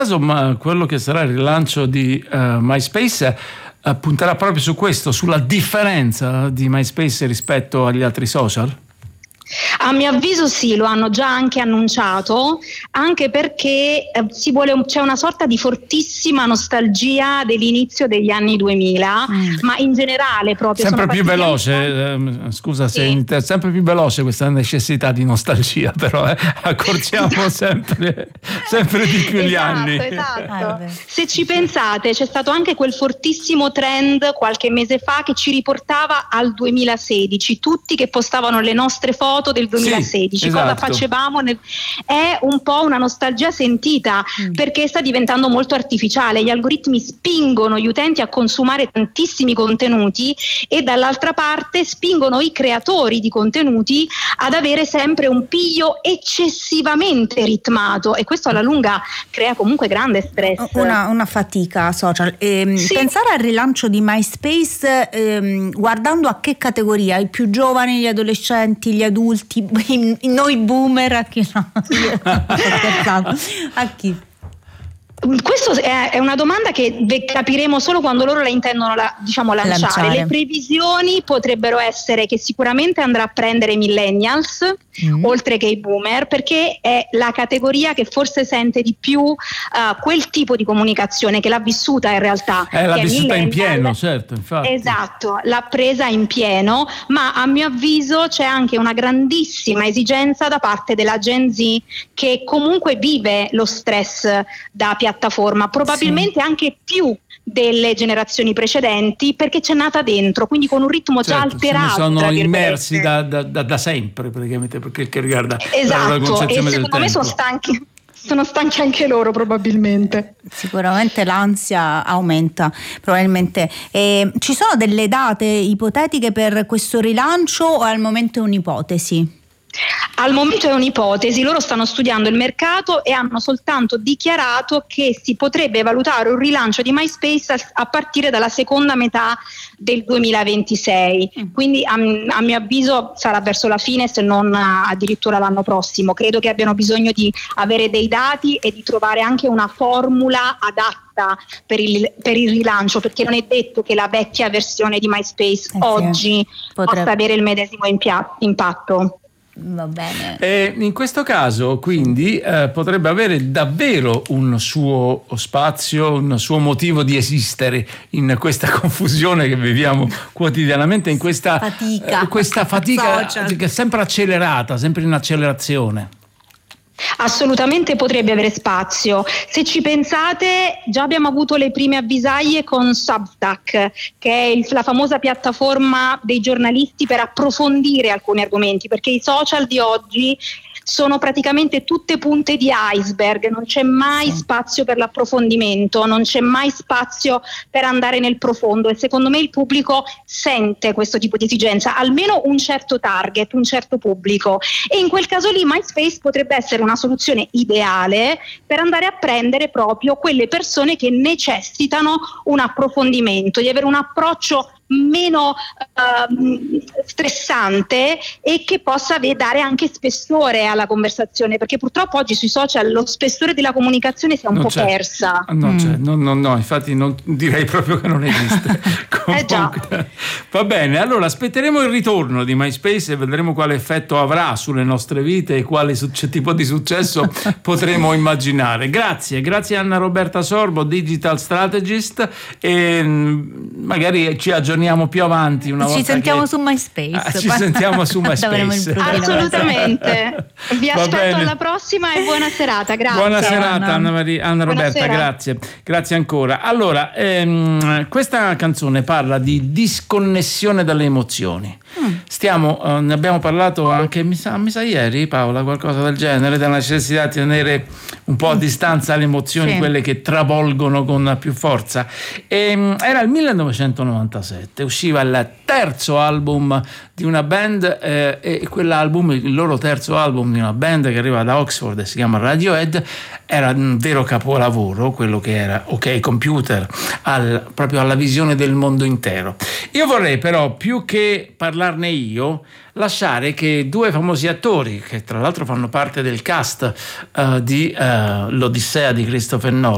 Ma quello che sarà il rilancio di MySpace punterà proprio su questo, sulla differenza di MySpace rispetto agli altri social? A mio avviso sì, lo hanno già anche annunciato, anche perché c'è una sorta di fortissima nostalgia dell'inizio degli anni 2000, ma in generale proprio sempre più veloce, scusa se sempre più veloce questa necessità di nostalgia, però accorciamo sempre di più gli anni. Esatto. Se ci pensate, c'è stato anche quel fortissimo trend qualche mese fa che ci riportava al 2016, tutti che postavano le nostre foto del 2016, sì, cosa esatto. facevamo è un po' una nostalgia sentita, perché sta diventando molto artificiale, gli algoritmi spingono gli utenti a consumare tantissimi contenuti e dall'altra parte spingono i creatori di contenuti ad avere sempre un piglio eccessivamente ritmato, e questo alla lunga crea comunque grande stress, una fatica social. Pensare al rilancio di MySpace guardando a che categoria? I più giovani, gli adolescenti, gli adulti, noi boomer, a chi no? A chi? Questa è una domanda che capiremo solo quando loro la intendono lanciare. Le previsioni potrebbero essere che sicuramente andrà a prendere i millennials oltre che i boomer, perché è la categoria che forse sente di più quel tipo di comunicazione, che l'ha vissuta in realtà. L'ha vissuta in pieno, certo, infatti. Esatto, l'ha presa in pieno, ma a mio avviso c'è anche una grandissima esigenza da parte della Gen Z, che comunque vive lo stress da piattaforma, probabilmente anche più delle generazioni precedenti, perché c'è nata dentro, quindi con un ritmo già alterato. Sono immersi da sempre, praticamente, perché che riguarda la concezione e secondo me sono stanchi anche loro, probabilmente. Sicuramente l'ansia aumenta, probabilmente. Ci sono delle date ipotetiche per questo rilancio o al momento è un'ipotesi? Al momento è un'ipotesi, loro stanno studiando il mercato e hanno soltanto dichiarato che si potrebbe valutare un rilancio di MySpace a partire dalla seconda metà del 2026, quindi a mio avviso sarà verso la fine, se non addirittura l'anno prossimo. Credo che abbiano bisogno di avere dei dati e di trovare anche una formula adatta per il rilancio, perché non è detto che la vecchia versione di MySpace oggi possa avere il medesimo impatto. Va bene. In questo caso quindi potrebbe avere davvero un suo spazio, un suo motivo di esistere in questa confusione che viviamo quotidianamente, in questa fatica che è sempre accelerata, sempre in accelerazione. Assolutamente potrebbe avere spazio. Se ci pensate, già abbiamo avuto le prime avvisaglie con Substack, che è la famosa piattaforma dei giornalisti per approfondire alcuni argomenti, perché i social di oggi sono praticamente tutte punte di iceberg, non c'è mai spazio per l'approfondimento, non c'è mai spazio per andare nel profondo, e secondo me il pubblico sente questo tipo di esigenza, almeno un certo target, un certo pubblico, e in quel caso lì MySpace potrebbe essere una soluzione ideale per andare a prendere proprio quelle persone che necessitano un approfondimento, di avere un approccio meno stressante e che possa dare anche spessore alla conversazione, perché purtroppo oggi sui social lo spessore della comunicazione si è un po' persa. No, infatti non direi proprio che non esiste. Va bene, allora aspetteremo il ritorno di MySpace e vedremo quale effetto avrà sulle nostre vite e quale tipo di successo potremo immaginare. Grazie Anna Roberta Sorbo, Digital Strategist, e magari ci aggiorniamo più avanti una volta. Ci sentiamo su MySpace. Ci sentiamo su MySpace. Assolutamente. Vi aspetto alla prossima e buona serata. Grazie. Buona serata Anna Roberta, grazie ancora. Allora, questa canzone parla di disconnessione dalle emozioni. Ne abbiamo parlato anche mi sa ieri, Paola, qualcosa del genere, della necessità di tenere un po' a distanza le emozioni, quelle che travolgono con più forza. Era il 1997, usciva il terzo album di una band, e quell'album, il loro terzo album di una band che arriva da Oxford e si chiama Radiohead, era un vero capolavoro, quello che era OK Computer, proprio alla visione del mondo intero. Io vorrei però, più che parlarne io, lasciare che due famosi attori, che tra l'altro fanno parte del cast di l'Odissea di Christopher Nolan,